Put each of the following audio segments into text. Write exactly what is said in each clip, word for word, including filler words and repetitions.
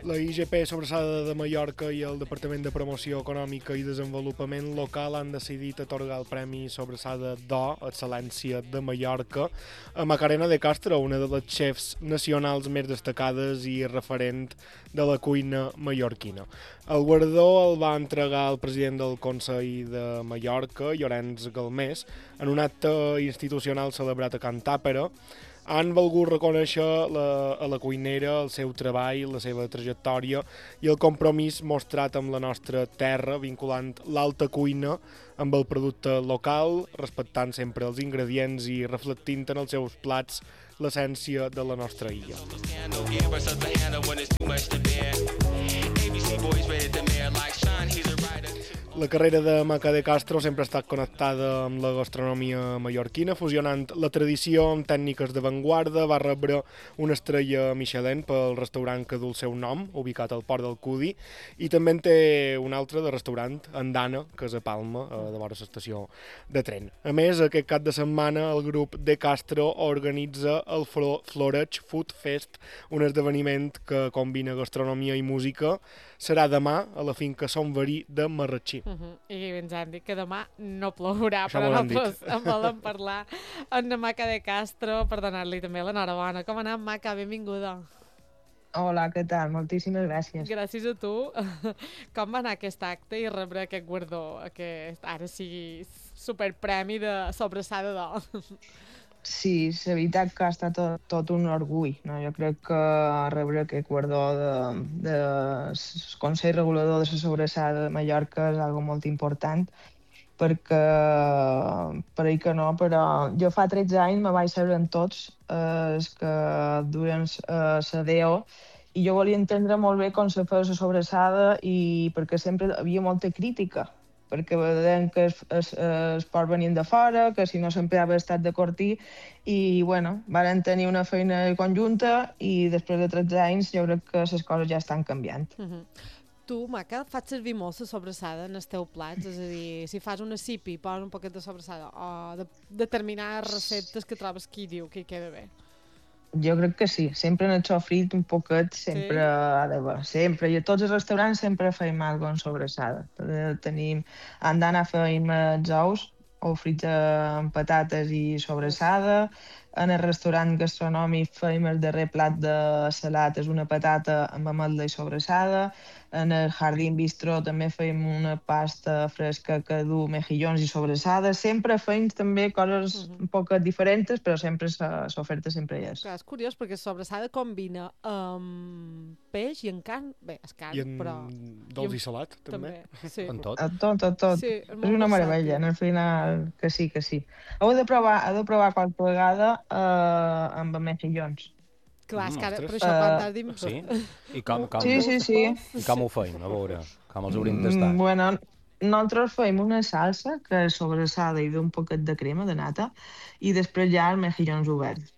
La I G P Sobrassada de Mallorca i el Departament de Promoció Econòmica i Desenvolupament Local han decidit atorgar el Premi Sobrassada d'Or, Excel·lència de Mallorca, a Macarena de Castro, una de les xefs nacionals més destacades i referent de la cuina mallorquina. El guardó el va entregar el president del Consell de Mallorca, Llorenç Galmés, en un acte institucional celebrat a Can Tàpera. Han volgut reconèixer la, a la cuinera el seu treball, la seva trajectòria i el compromís mostrat amb la nostra terra, vinculant l'alta cuina amb el producte local, respectant sempre els ingredients i reflectint en els seus plats l'essència de la nostra illa. La carrera de Maca de Castro sempre ha estat connectada amb la gastronomia mallorquina, fusionant la tradició amb tècniques d'avantguarda. Va rebre una estrella Michelin pel restaurant que du el seu nom, ubicat al Port del Cudi, i també en té un altre de restaurant, Andana, que és a Palma, de vora l'estació de tren. A més, aquest cap de setmana el grup de Castro organitza el Floreig Food Fest, un esdeveniment que combina gastronomia i música. Serà demà a la finca Son Verí de Marratxí. Uh -huh. I ens han dit que demà no plourà, Això però nosaltres en volem parlar amb la Maca de Castro per donar-li també l'enhorabona. Com ha anat, Maca? Benvinguda. Hola, què tal? Moltíssimes gràcies. Gràcies a tu. Com va anar aquest acte i rebre aquest guardó, aquest ara sigui superpremi de sobrassada d'or? Sí, la veritat que ha estat tot, tot un orgull, no? Jo crec que rebre aquest guardó del de, de Consell Regulador de la Sobrassada de Mallorca és algo molt important, perquè, per ahir que no, però jo fa tretze anys me vaig seure amb tots els eh, que duren eh, la D O i jo volia entendre molt bé com se feia la sobrassada i perquè sempre hi havia molta crítica, perquè veiem que es, es, es pot venir de fora, que si no s'emprava estat de cortí, i bueno, varen tenir una feina conjunta i després de tretze anys jo crec que les coses ja estan canviant. Uh -huh. Tu, Maca, fas servir molt la sobrassada en els teus plats? És a dir, si fas una cipi i poses un poquet de sobrassada, o de, determinades receptes que trobes qui diu que hi queda bé? Jo crec que sí, sempre en el sofrit un poquet, sempre sí. Ha d'haver, sempre, i a tots els restaurants sempre feim alguna cosa sobrassada. Tenim, Andana feim els ous, ou frits amb patates i sobrassada, en el restaurant gastronòmic feim el darrer plat de salat, és una patata amb ametla i sobrassada, en el Jardín Bistró també feim una pasta fresca que du mejillons i sobrassada, sempre feim també coses uh -huh. un poc diferents, però sempre l'oferta sempre hi és. Clar, és curiós perquè sobrassada combina amb peix i en carn, bé, és carn, I en però... dolç i, i salat, també. també. Sí. En tot. A tot, tot, tot. Sí, és, és una meravella, en el final, que sí, que sí. Heu de provar, heu de provar qualque vegada uh, amb mejillons. Clar, és que ara, Mm, per això quan Uh, t'has dit... Sí? I com, com, Sí, sí, sí. I com ho feim? A veure, com els hauríem d'estar? Mm, bueno, nosaltres feim una salsa que és sobrassada i d'un poquet de crema, de nata, i després ja els mejillons oberts.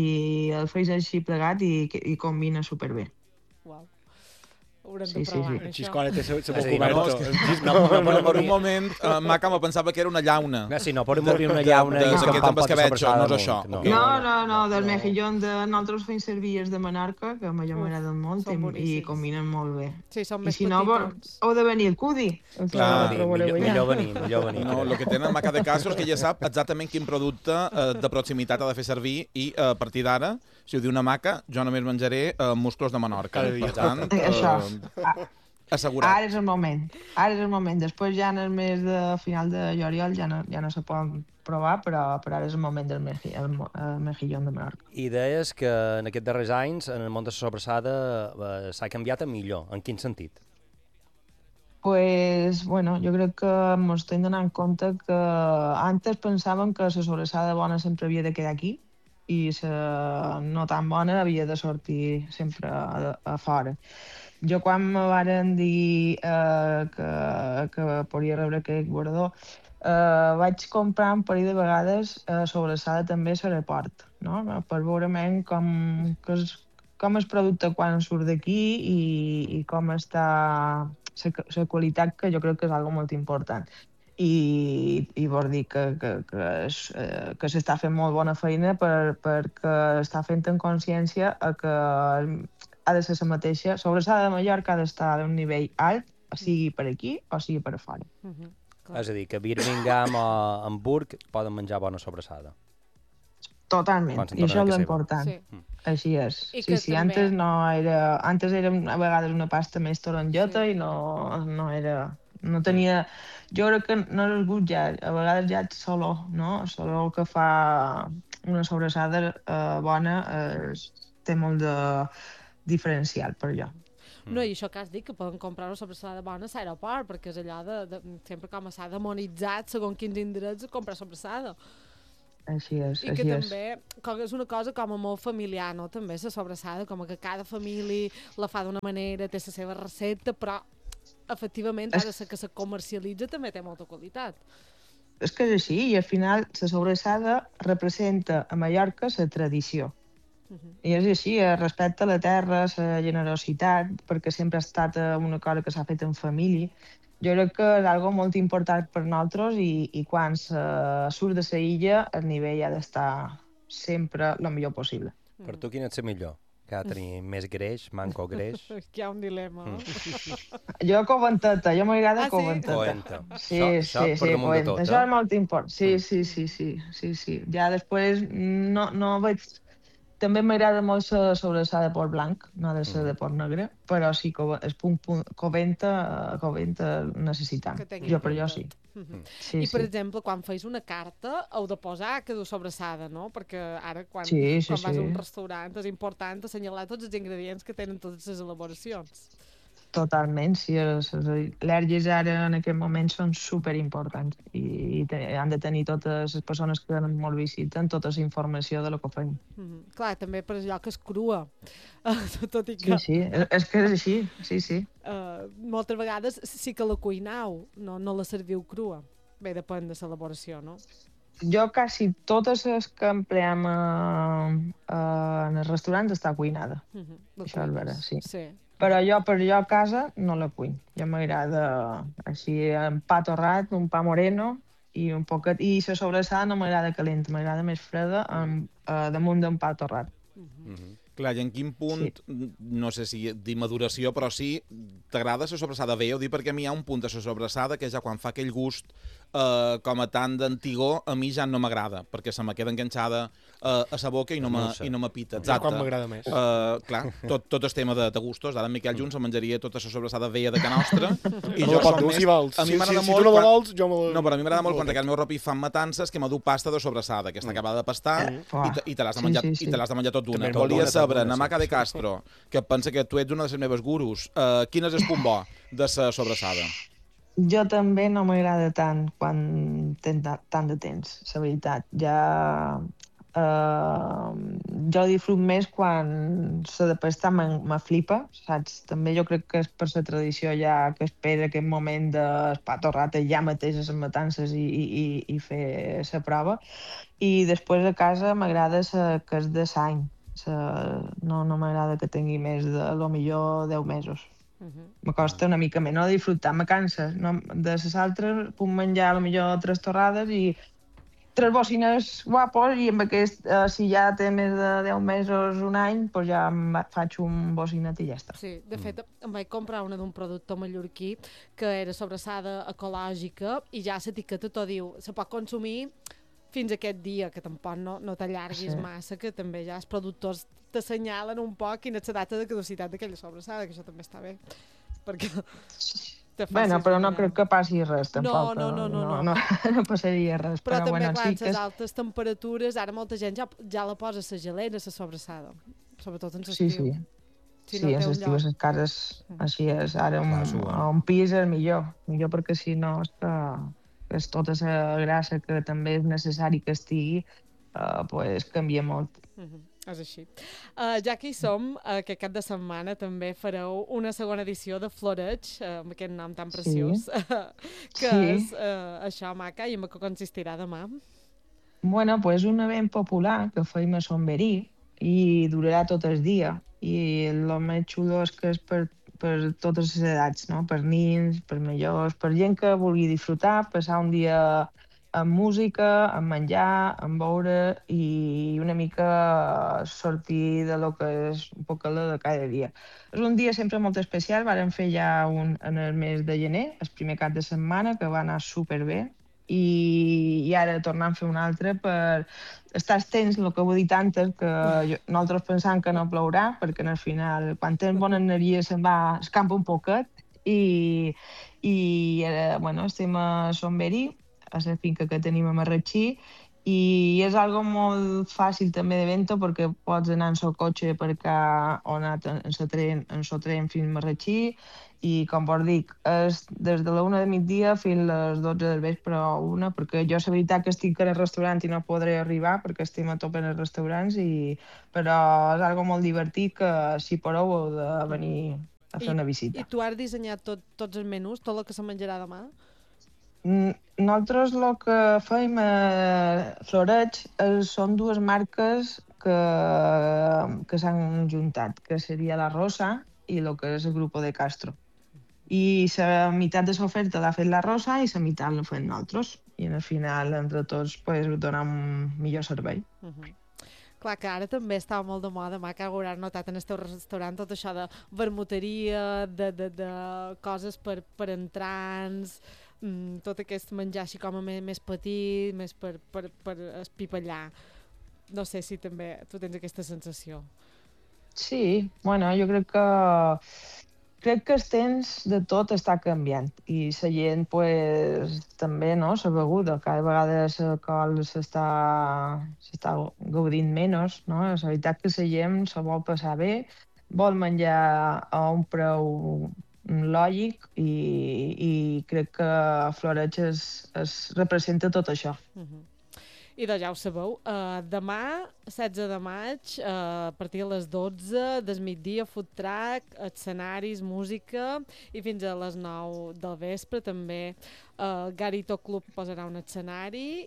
I el feis així plegat i, i combina superbé. Uau. Haurem Sí, de sí, provar, sí. això. Xiscone té se Sí, boca no, oberta. és No, no, no, per un moment, uh, Maca me pensava que era una llauna. No, sí, no podem obrir una llauna de- i de- escampar d'aquests un pot de escabetxos, sobrassada no és damunt. això. No. Ok. No, no, no, del mejillón de... Nosaltres feim servies de Menorca, que a mi Uf, m'agraden molt són i, i boníssims. combinen molt bé. Sí, són I més si no, vo- petitons. heu de venir al Cudi. Clar, Us trobareu millor, allà. millor venir, millor venir. No, el que tenen Maca de Castro és que ja sap exactament quin producte eh, de proximitat ha de fer servir i eh, a partir d'ara, si ho diu una Maca, jo només menjaré eh, musclos de Menorca. Cada dia. Per tant, Això. eh, assegurat. Ara és el moment, ara és el moment. Després ja en el mes de final de juliol ja no, ja no se poden provar, però, però ara és el moment del meji, el, mo- el mejillón de Menorca. I deies que en aquests darrers anys, en el món de la sobrassada, eh, s'ha canviat a millor. En quin sentit? Pues, bueno, jo crec que ens estem donant compte que antes pensàvem que la sobrassada bona sempre havia de quedar aquí i la no tan bona havia de sortir sempre a, a fora. Jo quan me varen dir eh, que, que podia rebre aquest guardó, eh, vaig comprar un parell de vegades eh, sobrassada també a l'aeroport, no? Per veure com, que és, com és producte quan surt d'aquí i, i com està la qualitat, que jo crec que és algo molt important. I, i vol dir que, que, que, és, eh, que s'està fent molt bona feina per, perquè està fent en consciència a que ha de ser la mateixa. Sobrassada de Mallorca ha d'estar a un nivell alt, o sigui per aquí o sigui per a fora. Uh -huh. És a dir, que a Birmingham o Hamburg poden menjar bona sobrassada. Totalment, i això és l'important. Sí. Així és. I Sí, sí, també... antes no era... Antes era a vegades una pasta més taronjota sí. i no, no era... No tenia... Jo crec que no és el gust ja, a vegades ja ets solo, no? Solo el que fa una sobrassada eh, bona eh, té molt de diferencial per allò. No, i això que has dit, que poden comprar una sobrassada bona a l'aeroport, perquè és allò de, de sempre com s'ha demonitzat, segons quins indrets, comprar sobrassada. Així és, I així que és. també com és una cosa com a molt familiar, no? També la sobrassada, com que cada família la fa d'una manera, té la seva recepta, però efectivament ha de ser que se comercialitza també té molta qualitat. És que és així, i al final la sobrassada representa a Mallorca la tradició. Uh -huh. I és així, respecte a la terra, la generositat, perquè sempre ha estat una cosa que s'ha fet en família. Jo crec que és algo molt important per nosaltres i, i quan se surt de la illa el nivell ha d'estar sempre el millor possible. Per tu quin és el millor? Que ha de tenir més greix, manco greix? Hi ha un dilema. Mm. Jo coventeta, jo m'agrada ah, sí? coventeta. Coenta. Sí, això, sí, això sí, per damunt de tot, això eh? és molt important. Sí, sí, sí, sí, sí, sí. Ja després no, no veig... També m'agrada molt la sobrassada de porc blanc, no ha de ser de porc negre, però sí que és punt, punt, coventa, coventa necessitam. Jo per jo sí. Uh -huh. sí. I, per sí. exemple, quan feis una carta, heu de posar que du sobrassada, no? Perquè ara, quan, sí, sí, quan vas sí. a un restaurant, és important assenyalar tots els ingredients que tenen totes les elaboracions. Totalment, sí. Les al·lèrgies ara en aquest moment són superimportants i, i te, han de tenir totes les persones que ens visiten tota la informació de lo que fem. Mm -hmm. Clar, també per allò que és crua. Uh, tot i que... Sí, sí, és que és així, sí, sí. Uh, moltes vegades sí que la cuinau, no, no la serviu crua. Bé, depèn de l'elaboració, no? Jo quasi totes les que empleem uh, uh, en els restaurants està cuinada. Mm -hmm. Això és vera, sí. sí. Però jo, per jo a casa, no la cuin. Jo m'agrada així, un pa torrat, un pa moreno, i un poquet... I la sobrassada no m'agrada calenta, m'agrada més freda, amb, uh, damunt d'un pa torrat. Mm -hmm. Mm -hmm. Clar, i en quin punt, sí. no sé si dir maduració, però sí, t'agrada la sobrassada bé? Ho dic perquè a mi hi ha un punt de la sobrassada que ja quan fa aquell gust eh, com a tant d'antigor, a mi ja no m'agrada, perquè se me queda enganxada eh, a la boca i no m'apita. Exacte. Ja quan m'agrada més. Uh, clar, tot, tot el tema de, de gustos. Ara en Miquel Junts se menjaria tota la sobrassada vella de Can Nostra. I no jo som més... Si vols. A mi m'agrada si, molt... Si tu no la quan... vols, jo me la... No, però a mi m'agrada molt quan el meu ropi fan matances que m'adu pasta de sobrassada, que està acabada de pastar mm. i, te, i te l'has de, menjar, sí, sí, sí. de menjar tot d'una. Volia saber, Namaca de Castro, que pensa que tu ets una de les meves gurus, uh, quin és el punt bo de la sobrassada? Jo també no m'agrada tant quan tens tant de temps, la veritat. Ja... Uh, jo disfrut més quan la de pastar me flipa, saps? També jo crec que és per la tradició ja que espera aquest moment de pa torrat ja mateix a les matances i, i, i fer la prova. I després a casa m'agrada que és de l'any. No, no m'agrada que tingui més de, lo millor, deu mesos. Uh -huh. Me costa una mica més, no disfrutar, me cansa. No, de les altres puc menjar potser tres torrades i tres bocines guapos i amb aquest, eh, si ja té més de deu mesos, un any, doncs ja em faig un bocinet i ja està. Sí, de fet, em vaig comprar una d'un productor mallorquí que era sobrassada ecològica i ja l'etiqueta t'ho diu, se pot consumir fins a aquest dia, que tampoc no, no t'allarguis sí. massa, que també ja els productors t'assenyalen un poc quina és la data de caducitat d'aquella sobrassada, que això també està bé, perquè... Bueno, però no crec que passi res, tampoc. No, no, no, no. No, no, no passaria res. Però, però també, bueno, clar, sí les que... altes temperatures, ara molta gent ja, ja la posa a la gelera, la sobrassada, sobretot en l'estiu. Sí, sí. Si sí, no en l'estiu, a les cases, així és. Ara un, Clar, un pis és millor. Millor perquè si no és que és tota la grassa que també és necessari que estigui, uh, pues canvia molt. Uh -huh. És així. Uh, ja que hi som, uh, aquest cap de setmana també fareu una segona edició de Floreig, uh, amb aquest nom tan preciós, sí. que sí. és uh, això, Maca, i en què consistirà demà? Bueno, pues un event popular que feim a Somberí i durarà tot el dia. I el més xulo és que és per, per totes les edats, no? Per nins, per majors, per gent que vulgui disfrutar, passar un dia amb música, amb menjar, amb beure i una mica sortir de lo que és un poc la de cada dia. És un dia sempre molt especial, vàrem fer ja un en el mes de gener, el primer cap de setmana, que va anar superbé, i, i ara tornant a fer un altre per estar tens, el que vull dir antes, que jo, nosaltres pensam que no plourà, perquè al final, quan tens bona energia, se'n va, escampa un poquet, i, i eh, bueno, estem a Somberi, a la finca que tenim a Marratxí, i és algo molt fàcil també de vento perquè pots anar en el cotxe per cá o anar en el tren, en el tren fins a Marratxí, i com vos dic, és des de la una de migdia fins a les dotze del vespre o una, perquè jo la veritat que estic en el restaurant i no podré arribar perquè estem a tope en els restaurants, i... però és algo molt divertit que si podeu heu de venir a fer I, una visita. I tu has dissenyat tot, tots els menús, tot el que se menjarà demà? Mm, Nosaltres el que fem a Floreig és, són dues marques que, que s'han juntat, que seria la Rosa i el que és el Grupo de Castro. I la meitat de l'oferta l'ha fet la Rosa i la meitat l'ha fet nosaltres. I al final, entre tots, pues, donar un millor servei. Uh -huh. Clar que ara també estava molt de moda, mà que hauràs notat en el teu restaurant tot això de vermuteria, de, de, de coses per, per entrants, mm, tot aquest menjar així com a més, més petit, més per, per, per espipallar. No sé si també tu tens aquesta sensació. Sí, bueno, jo crec que crec que els temps de tot està canviant i la gent pues, també, no?, la beguda. Cada vegada l'alcohol s'està s'està gaudint menys, no? La veritat que la gent se vol passar bé, vol menjar a un preu lògic i, i crec que Floreig es, es representa tot això. Uh -huh. I doncs ja ho sabeu, uh, demà, setze de maig, uh, a partir de les dotze, del migdia, food truck, escenaris, música, i fins a les nou del vespre també uh, el Garito Club posarà un escenari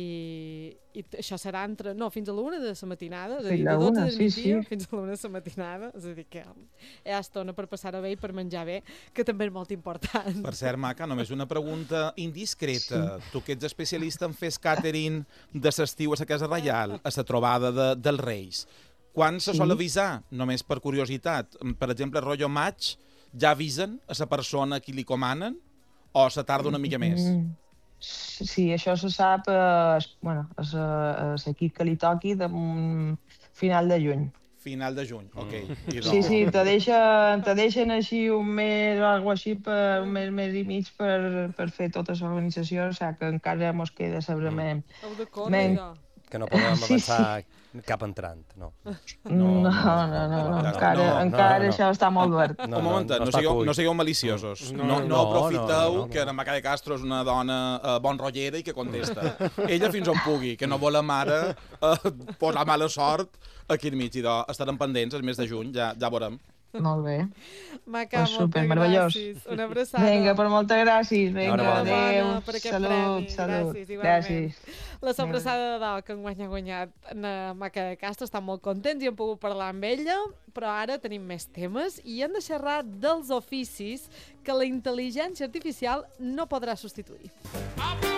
i, i això serà entre, no, fins a l'una de la matinada, és a dir, de dotze del migdia fins a l'una de la matinada, és a dir que hi ha estona per passar-ho bé i per menjar bé, que també és molt important. Per cert, Maca, només una pregunta indiscreta. Sí. Tu que ets especialista en fer catering de l'estiu a la Casa Reial, a la trobada de, dels Reis, quan se sol avisar? Només per curiositat. Per exemple, rotllo maig, ja avisen a la persona a qui li comanen o se tarda una mica més? Mm. Sí, això se sap, eh, bueno, a l'equip que li toqui de final de juny. Final de juny, ok. Mm. I Sí, sí, te deixen, te deixen així un mes o alguna així, per un mes, mes i mig per, per fer tota l'organització, o sigui que encara mos queda saber mm. Heu de córrer, ja. Que no podem avançar sí, sí. cap entrant, no. No, no, no, no, no. encara, no, encara no, no. Això està molt verd. No, un moment, no, no, no, sigueu, no sigueu maliciosos. No, no, no, no aprofiteu no, no, no. que la Maca de Castro és una dona uh, bon rotllera i que contesta. Ella fins on pugui, que no volem ara uh, posar mala sort aquí enmig. I doncs estarem pendents el mes de juny, ja, ja veurem. Molt bé. Maca, pues super, meravellós. Una abraçada. Vinga, per moltes gràcies. Vinga, adéu. Per salut, premi. salut. Gràcies, gràcies. La sobrassada de dol que enguany ha guanyat la Maca de Castro, estan molt contents i hem pogut parlar amb ella, però ara tenim més temes i hem de xerrar dels oficis que la intel·ligència artificial no podrà substituir.